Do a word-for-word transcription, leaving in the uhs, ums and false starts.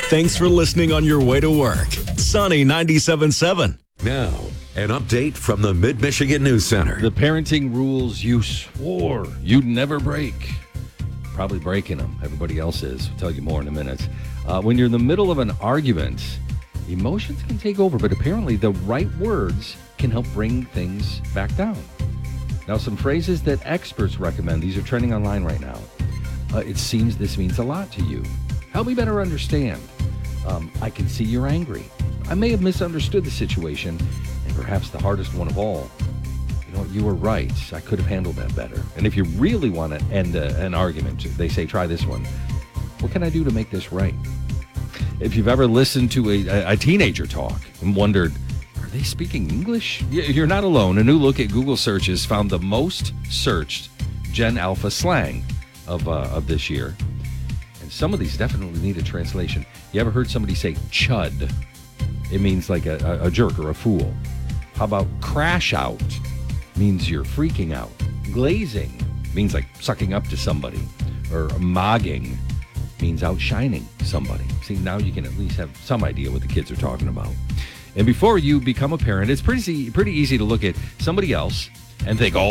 Thanks for listening on your way to work. Sunny ninety-seven point seven. Now, an update from the Mid-Michigan News Center. The parenting rules you swore you'd never break. Probably breaking them. Everybody else is. I'll tell you more in a minute. Uh, when you're in the middle of an argument, emotions can take over, but apparently the right words can help bring things back down. Now, some phrases that experts recommend. These are trending online right now. Uh, it seems this means a lot to you. Help me better understand. Um, I can see you're angry. I may have misunderstood the situation, and perhaps the hardest one of all, you know, you were right. I could have handled that better. And if you really want to end a, an argument, they say, try this one. What can I do to make this right? If you've ever listened to a, a teenager talk and wondered, are they speaking English? You're not alone. A new look at Google searches found the most searched Gen Alpha slang of uh, of this year. And some of these definitely need a translation. You ever heard somebody say chud? It means like a, a, a jerk or a fool. How about crash out? Means you're freaking out. Glazing means like sucking up to somebody. Or mogging means outshining somebody. See, now you can at least have some idea what the kids are talking about. And before you become a parent, it's pretty pretty easy to look at somebody else and think, oh,